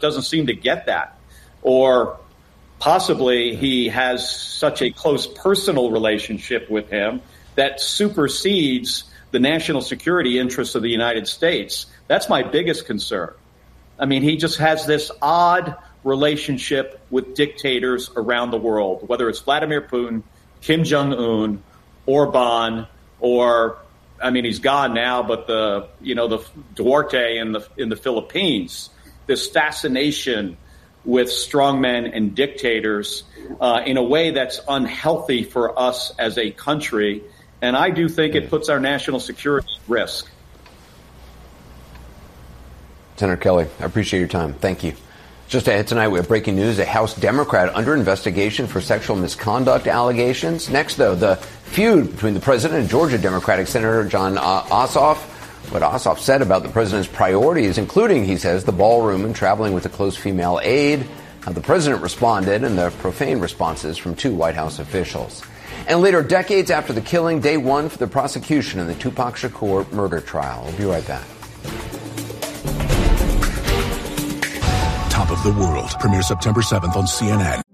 doesn't seem to get that. Or possibly he has such a close personal relationship with him that supersedes the national security interests of the United States. That's my biggest concern. I mean, he just has this odd relationship with dictators around the world, whether it's Vladimir Putin, Kim Jong-un, Orban, or, I mean, he's gone now, but the Duarte in the Philippines. This fascination with strongmen and dictators in a way that's unhealthy for us as a country. And I do think it puts our national security at risk. Senator Kelly, I appreciate your time. Thank you. Just ahead tonight, we have breaking news. A House Democrat under investigation for sexual misconduct allegations. Next, though, the feud between the president and Georgia Democratic Senator Jon Ossoff. What Ossoff said about the president's priorities, including, he says, the ballroom and traveling with a close female aide, how the president responded, and the profane responses from two White House officials. And later, decades after the killing, day one for the prosecution in the Tupac Shakur murder trial. We'll be right back. Top of the World premieres September 7th on CNN.